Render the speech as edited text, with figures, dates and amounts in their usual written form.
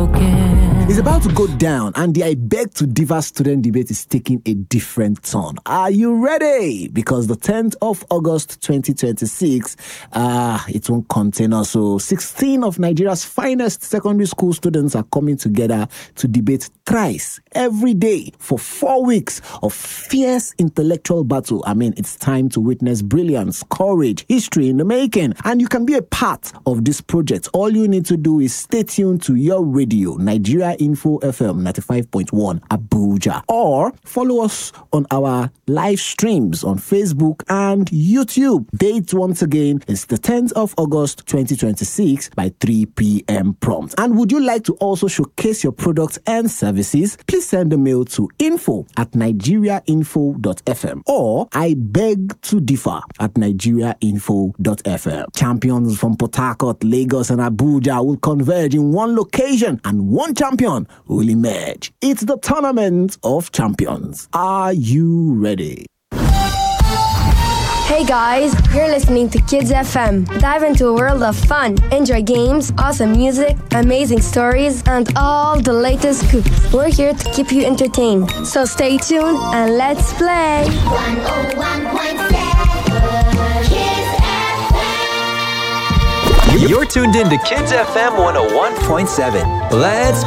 It's about to go down, and the I Beg to Differ student debate is taking a different turn. Are you ready? Because the 10th of August 2026, it won't contain us. So 16 of Nigeria's finest secondary school students are coming together to debate thrice every day for 4 weeks of fierce intellectual battle. I mean, it's time to witness brilliance, courage, history in the making, and you can be a part of this project. All you need to do is stay tuned to your radio, Nigeria Info FM 95.1 Abuja, or follow us on our live streams on Facebook and YouTube. Date once again is the 10th of August 2026 by 3 p.m. prompt. And would you like to also showcase your products and services? Please send a mail to info@nigeriainfo.fm or I beg to differ at nigeriainfo.fm. Champions from Port Harcourt, Lagos, and Abuja will converge in one location, and one champion will emerge. It's the Tournament of Champions. Are you ready? Hey guys, you're listening to Kids FM. Dive into a world of fun. Enjoy games, awesome music, amazing stories, and all the latest scoops. We're here to keep you entertained. So stay tuned and let's play. 101.7 Kids FM. You're tuned in to Kids FM 101.7. Let's